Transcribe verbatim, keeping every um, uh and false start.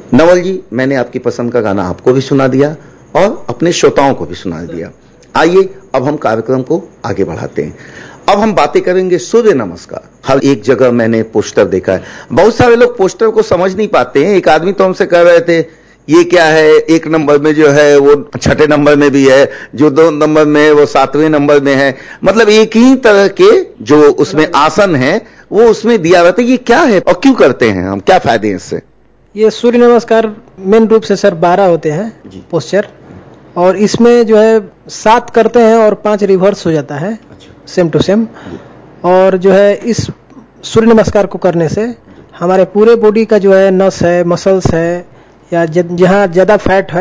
नवल जी, मैंने आपकी पसंद का गाना आपको भी सुना दिया और अपने श्रोताओं को भी सुना दिया। आइए अब हम कार्यक्रम को आगे बढ़ाते हैं। अब हम बातें करेंगे सूर्य नमस्कार। हर एक जगह मैंने पोस्टर देखा है, बहुत सारे लोग पोस्टर को समझ नहीं पाते हैं। एक आदमी तो हमसे कह रहे थे ये क्या है, एक नंबर में जो है वो छठे नंबर में भी है, जो दो नंबर में है वो सातवें नंबर में है, मतलब एक ही तरह के जो उसमें आसन है वो उसमें दिया रहता है। ये क्या है और क्यों करते हैं हम, क्या फायदे हैं इससे? ये सूर्य नमस्कार मेन रूप से सर बारह होते हैं पोस्चर, और इसमें जो है सात करते हैं और पांच रिवर्स हो जाता है सेम टू सेम। और जो है इस सूर्य नमस्कार को करने से हमारे पूरे बॉडी का जो है नस है, मसल्स है, या जहाँ ज्यादा फैट है